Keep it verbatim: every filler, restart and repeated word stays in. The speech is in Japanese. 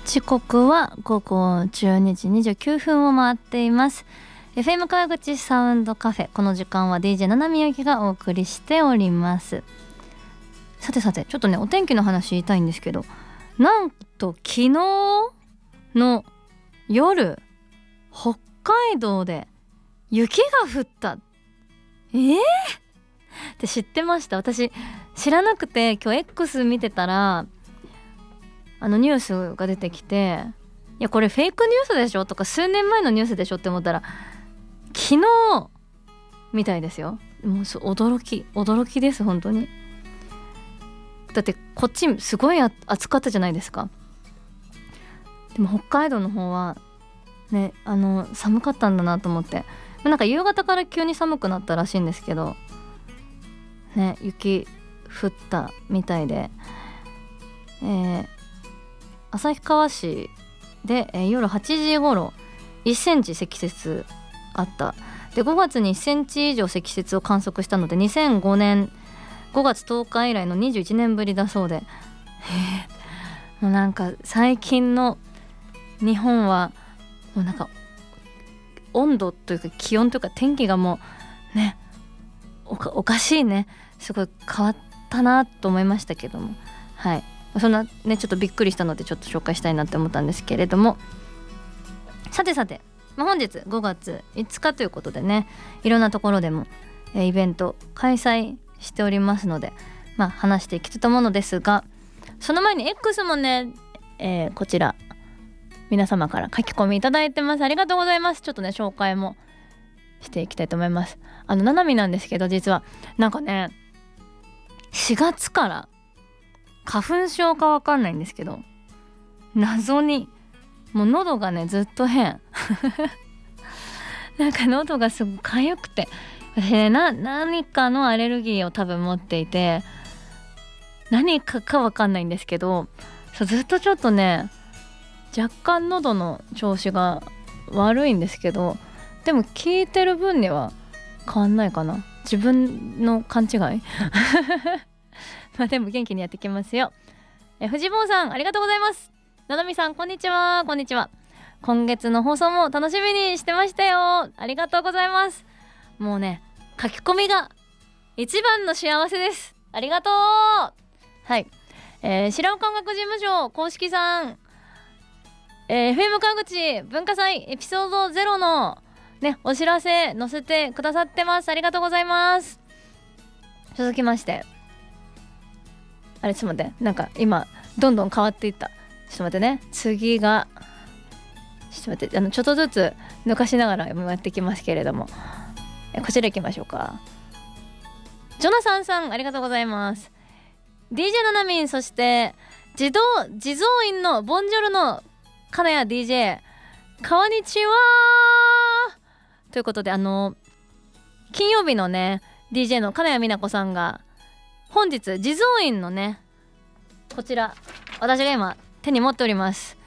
時刻は午後じゅうにじにじゅうきゅうふんを回っています。 エフエム 川口サウンドカフェ、この時間は ディージェー ななみゆきがお送りしております。さてさて、ちょっとねお天気の話言いたいんですけど、なんと昨日の夜北海道で雪が降った。えー、って知ってました？私知らなくて、今日 X 見てたらあのニュースが出てきて、いやこれフェイクニュースでしょとか、数年前のニュースでしょって思ったら昨日みたいですよ。もうそう驚き驚きです、本当に。だってこっちすごい暑かったじゃないですか。でも北海道の方はね、あの寒かったんだなと思って、なんか夕方から急に寒くなったらしいんですけどね、雪降ったみたいで、えー、旭川市で、えー、夜はちじ頃いっセンチ積雪あった。でごがつにいっセンチ以上積雪を観測したのでにせんごねんごがつとおか以来のにじゅういちねんぶりだそうで、へもうなんか最近の日本はもうなんか温度というか気温というか天気がもうね おか、おかしいね、すごい変わったなと思いましたけども、はい、そんなねちょっとびっくりしたのでちょっと紹介したいなって思ったんですけれども、さてさて、まあ、本日ごがついつかということでね、いろんなところでも、えー、イベント開催しておりますので、まあ話していきたいと思うのですが、その前に X もね、えー、こちら皆様から書き込みいただいてます。ありがとうございます。ちょっとね紹介もしていきたいと思います。あのななみなんですけど、実はなんかねしがつから花粉症かわかんないんですけど、謎にもう喉がねずっと変なんか喉がすごく痒くて、私ねな何かのアレルギーを多分持っていて、何かかわかんないんですけど、そうずっとちょっとね若干喉の調子が悪いんですけど、でも聞いてる分には変わんないかな、自分の勘違いまあでも元気にやっていきますよ。え藤坊さんありがとうございます。ななみさんこんにちは。こんにちは。今月の放送も楽しみにしてましたよ。ありがとうございます。もうね書き込みが一番の幸せです。ありがとう。はい、えー、白尾感覚事務所公式さん、えー、エフエム 川口文化祭エピソードゼロのねお知らせ載せてくださってます。ありがとうございます。続きまして、あれちょっと待って、なんか今どんどん変わっていった。ちょっと待ってね、次がちょっと待って、あのちょっとずつ抜かしながらやっていきますけれども、えこちら行きましょうか。ジョナサンさんありがとうございます。 ディージェー ななみん、そして自動地蔵院のボンジョルの金谷 ディージェー こんにちはということで、あの金曜日のね ディージェー の金谷美奈子さんが本日地蔵院のね、こちら私が今手に持っております